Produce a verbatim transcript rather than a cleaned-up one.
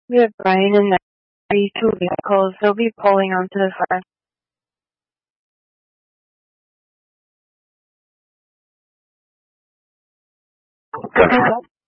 We have Brian and Natalie, two vehicles. They'll be pulling onto the front. Good.